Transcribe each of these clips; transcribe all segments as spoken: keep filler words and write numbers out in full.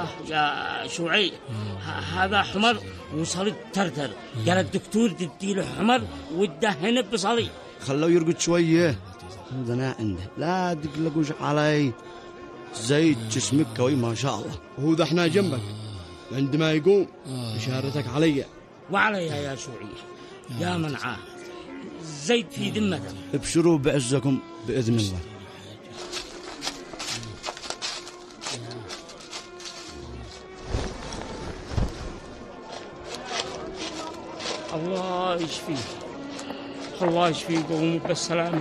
آه يا شوعي، هذا حمر وصلت ترتر. قال الدكتور تديله حمر وتدهنه بصلي. خلوه يرقد شوية. هذا عنده لا تقلقوش علي، زيت جسمك قوي ما شاء الله. وهو ذا احنا جنبك عندما يقوم إشارتك علي وعليها يا شوعي يا منعاه، زيت في ذمته. ابشروا بعزكم بإذن الله. الله يشفيه، الله يشفيه، قوموا بالسلامة.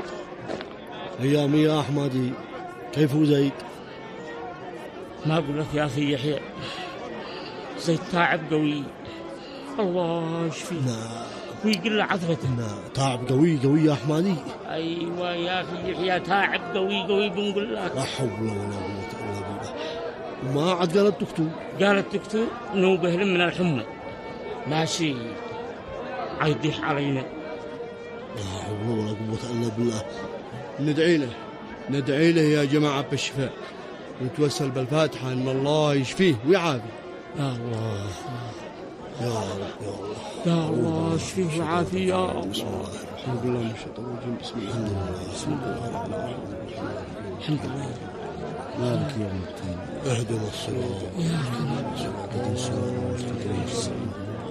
أيامي يا أحمدي، كيف هو زيد؟ ما أقول لك يا أخي يحيى، زيد تعب قوي، الله يشفيه. لا ويقل عثرته. لا تعب قوي قوي يا أحمدي. أيوة يا أخي يحيى تعب قوي قوي بنقول لك. لا حول ولا قوة إلا بالله. وما عاد قال الدكتور؟ قال الدكتور إنه بهلم من الحمى، ماشي عيديح علينا. لا حول ولا قوة إلا بالله. ندعي له ندعي له يا جماعة بالشفاء، ونتوسل بالفاتحة إن الله يشفيه ويعافيه. يا الله يا رب يا الله يا الله اشفيه وعافيه يا الله. بسم الله الرحمن الرحيم. الشيطان الرجيم. بسم الله الرحمن الرحيم. بسم الله الحمد لله. مالك يوم الدين. اهدنا الصراط اهدنا الصراط المستقيم.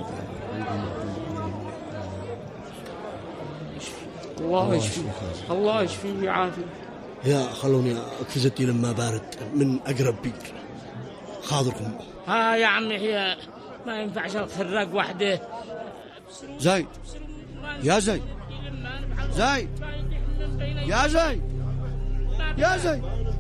الله يشفيه، الله يشفيه ويعافيه. يا خلوني أكفزتي لما بارد من أقرب بير خاضركم. ها يا عمي هي ما ينفعش الخراق وحده. زيد يا زيد زيد يا زيد يا زيد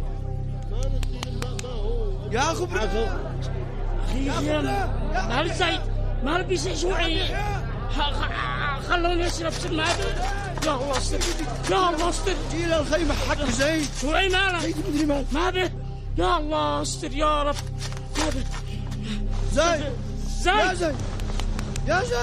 يا أخو أخي مال زيد مال بيسع شوعي، خلوني يشرب سماد. يا الله استر، يا الله استر. جيل الخيمة حق زيد. شوعي ماله ما به. يا الله استر يا رب. ما به. زيد زيد يا زيد يا زيد.